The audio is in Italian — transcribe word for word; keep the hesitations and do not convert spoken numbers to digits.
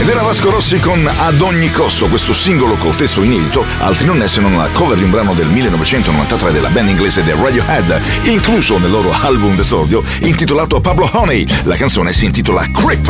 Ed era Vasco Rossi con Ad ogni costo, questo singolo col testo inedito, altri non è se non la cover di un brano del millenovecentonovantatré della band inglese The Radiohead, incluso nel loro album d'esordio intitolato Pablo Honey. La canzone si intitola Creep.